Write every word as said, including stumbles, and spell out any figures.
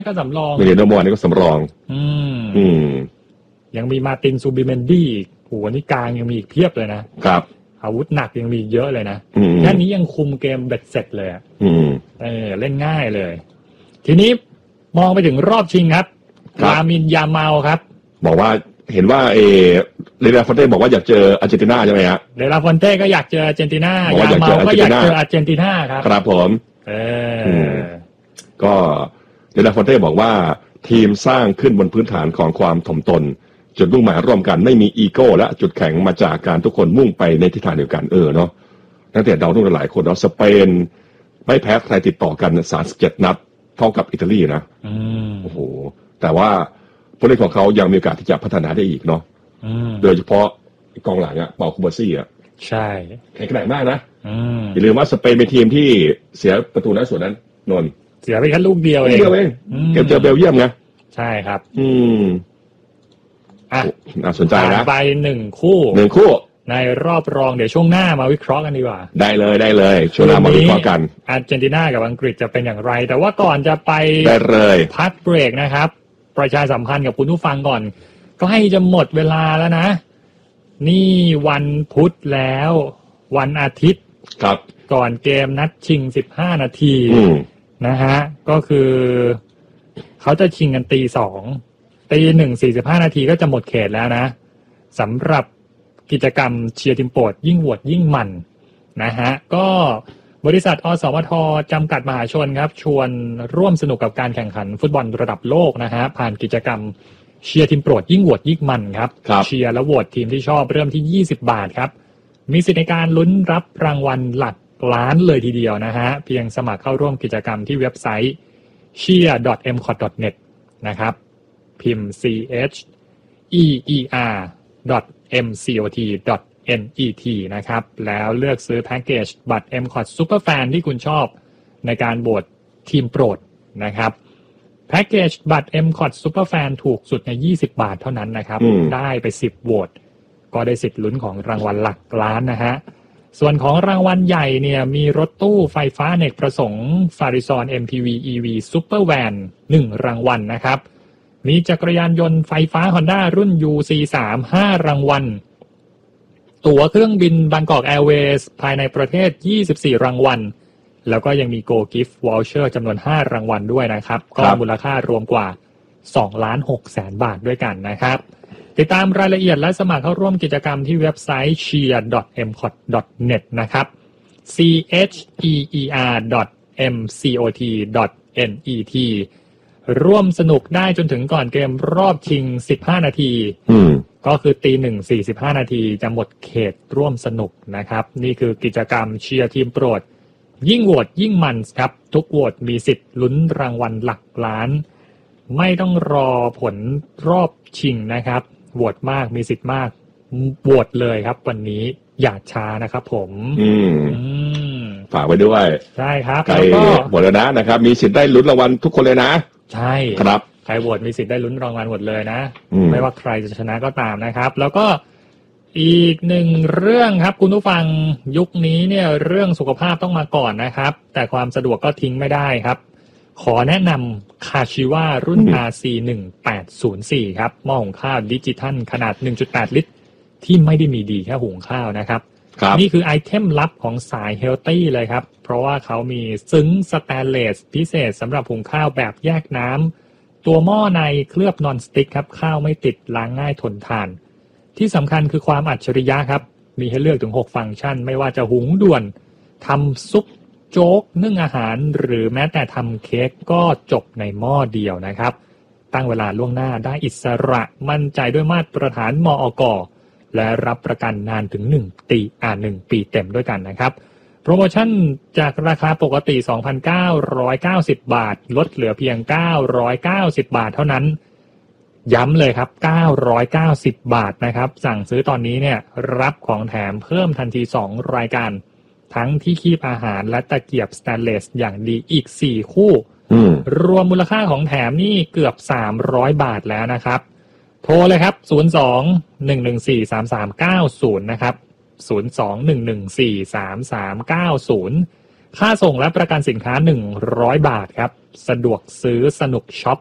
ก็สำรองเมเนโมนี่ก็สำรองอืมอืมยังมีมาร์ตินซูบิเมนดี้โหนี่กลางยังมีอีกเพียบเลยนะครับอาวุธหนักยังมีเยอะเลยนะแค่นี้ยังคุมเกมเบ็ดเสร็จเลยอ่ะเออเล่นง่ายเลยทีนี้มองไปถึงรอบชิงครับลามินยาเมาครับบอกว่าเห็นว่าเอเรลาฟอนเต้บอกว่าอยากเจออาร์เจนตินาใช่ไหมฮะเรลาฟอนเต้ก็อยากเจออาร์เจนตินายาเมาก็อยากเจออาร์เจนตินาครับครับผมเออก็เรลาฟอนเต้บอกว่าทีมสร้างขึ้นบนพื้นฐานของความถ่อมตนจุดมุ่งหมายร่วมกันไม่มีอีโก้และจุดแข็งมาจากการทุกคนมุ่งไปในทิศทางเดียวกันเออเนาะตั้งแต่ดาวรุ่งหลายคนเนาะสเปนไม่แพ้ใครติดต่อกันสามสิบเจ็ดนัดเท่ากับอิตาลีนะโอ้โหแต่ว่าผู้เล่นของเขายังมีโอกาสที่จะพัฒนาได้อีกเนาะโดยเฉพาะกองหลังอะเปาคูบาซี่อะใช่แข็งแกร่งมากนะอย่าลืมว่าสเปนเป็นทีมที่เสียประตูนัดส่วนนั้นนนเสียไปแค่ลูกเดียวเองเดียวเองเก็บเจอเบลเยียมไงใช่ครับอืมอ่ะน่าสนใจนะไปหนึ่งคู่หนึ่งคู่ในรอบรองเดี๋ยวช่วงหน้ามาวิเคราะห์กันดีกว่าได้เลยได้เลยช่วงหน้ามาวิเคราะห์กันอาร์เจนตินากับอังกฤษจะเป็นอย่างไรแต่ว่าก่อนจะไปได้เลยพักเบรกนะครับประชาสัมพันธ์กับคุณผู้ฟังก่อนก็ให้จะหมดเวลาแล้วนะนี่วันพุธแล้ววันอาทิตย์ครับก่อนเกมนัดชิงสิบห้านาทีนะฮะก็คือเขาจะชิงกันตีสองตีหนึ่งสี่สิบห้านาทีก็จะหมดเขตแล้วนะสำหรับกิจกรรมเชียร์ทีมโปรดยิ่งโหวตยิ่งมันนะฮะก็บริษัทอสมทจำกัดมหาชนครับชวนร่วมสนุกกับการแข่งขันฟุตบอลระดับโลกนะฮะผ่านกิจกรรมเชียร์ทีมโปรดยิ่งโหวตยิ่งมันครับเชียร์และโหวตทีมที่ชอบเริ่มที่ยี่สิบบาทครับมีสิทธิในการลุ้นรับรางวัลหลักล้านเลยทีเดียวนะฮะเพียงสมัครเข้าร่วมกิจกรรมที่เว็บไซต์ เชียร์ ดอท เอ็ม คอท ดอท เน็ต นะครับ พิมพ์ ซี เอช อี อี อาร์ ดอท เอ็ม ซี โอ ที ดอท เอ็น อี ที นะครับแล้วเลือกซื้อแพ็กเกจบัตร เอ็ม คอท Superfan ที่คุณชอบในการโหวตทีมโปรดนะครับแพ็กเกจบัตร เอ็ม คอท Superfan ถูกสุดในยี่สิบบาทเท่านั้นนะครับได้ไปสิบโหวตก็ได้สิทธิ์ลุ้นของรางวัลหลักล้านนะฮะส่วนของรางวัลใหญ่เนี่ยมีรถตู้ไฟฟ้าอเนกประสงค์ Farizon เอ็ม พี วี อี วี Super Van หนึ่งรางวัลนะครับมีจักรยานยนต์ไฟฟ้า Honda รุ่น ยู ซี สาม ห้ารางวัลตั๋วเครื่องบินบางกอกแอร์เวย์ภายในประเทศยี่สิบสี่รางวัลแล้วก็ยังมี Go Gift Voucher จำนวนห้ารางวัลด้วยนะครับก็มูลค่ารวมกว่าสองล้านหกแสนบาทด้วยกันนะครับติดตามรายละเอียดและสมัครเข้าร่วมกิจกรรมที่เว็บไซต์ เชียร์ ดอท เอ็ม คอท ดอท เน็ต นะครับ ซี เอช อี อี อาร์ ดอท เอ็ม ซี โอ ที ดอท เอ็น อี ที ร่วมสนุกได้จนถึงก่อนเกมรอบชิงสิบห้านาทีก็คือตีหนึ่งสี่สิบห้านาทีจะหมดเขตร่วมสนุกนะครับนี่คือกิจกรรมเชียร์ทีมโปรดยิ่งโหวตยิ่งมันครับทุกโหวตมีสิทธิ์ลุ้นรางวัลหลักล้านไม่ต้องรอผลรอบชิงนะครับโหวตมากมีสิทธิ์มากโหวตเลยครับวันนี้อย่าช้านะครับผมอืมฝากไว้ด้วยใช่ครับแล้วก็โหวตแล้วนะนะครับมีสิทธิ์ได้ลุ้นรางวัลทุกคนเลยนะใช่ครับใครโหวตมีสิทธิ์ได้ลุ้นรางวัลหมดเลยนะไม่ว่าใครจะชนะก็ตามนะครับแล้วก็อีกหนึ่งเรื่องครับคุณผู้ฟังยุคนี้เนี่ยเรื่องสุขภาพต้องมาก่อนนะครับแต่ความสะดวกก็ทิ้งไม่ได้ครับขอแนะนำคาชิวารุ่น อาร์ ซี หนึ่งแปดศูนย์สี่ ครับหม้อหุงข้าวดิจิทัลขนาด หนึ่งจุดแปด ลิตรที่ไม่ได้มีดีแค่หุงข้าวนะครับนี่คือไอเทมลับของสายเฮลตี้เลยครับเพราะว่าเขามีซึ้งสแตนเลสพิเศษสำหรับหุงข้าวแบบแยกน้ำตัวหม้อในเคลือบนอนสติ๊กครับข้าวไม่ติดล้างง่ายทนทานที่สำคัญคือความอัจฉริยะครับมีให้เลือกถึงหกฟังก์ชันไม่ว่าจะหุงด่วนทำซุปโจ๊กนึ่งอาหารหรือแม้แต่ทำเค้กก็จบในหม้อเดียวนะครับตั้งเวลาล่วงหน้าได้อิสระมั่นใจด้วยมาตรฐานมอก.และรับประกันนานถึงหนึ่งปีอ่าหนึ่งปีเต็มด้วยกันนะครับโปรโมชั่นจากราคาปกติ สองพันเก้าร้อยเก้าสิบ บาทลดเหลือเพียงเก้าร้อยเก้าสิบบาทเท่านั้นย้ำเลยครับเก้าร้อยเก้าสิบบาทนะครับสั่งซื้อตอนนี้เนี่ยรับของแถมเพิ่มทันทีสองรายการทั้งที่คีบอาหารและตะเกียบสแตนเลสอย่างดีอีกสี่คู่รวมมูลค่าของแถมนี่เกือบสามร้อยบาทแล้วนะครับโทรเลยครับศูนย์ สอง หนึ่ง หนึ่ง สี่ สาม สาม เก้า ศูนย์นะครับศูนย์ สอง หนึ่ง หนึ่ง สี่ สาม สาม เก้า ศูนย์ค่าส่งและประกันสินค้าหนึ่งร้อยบาทครับสะดวกซื้อสนุกช็อป